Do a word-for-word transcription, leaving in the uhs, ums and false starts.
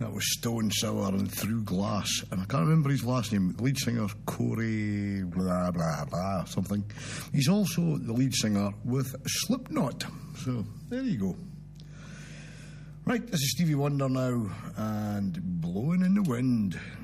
That was Stone Sour and Through Glass. And I can't remember his last name. The lead singer, Corey blah, blah, blah, something. He's also the lead singer with Slipknot. So, there you go. Right, this is Stevie Wonder now, and Blowing in the Wind.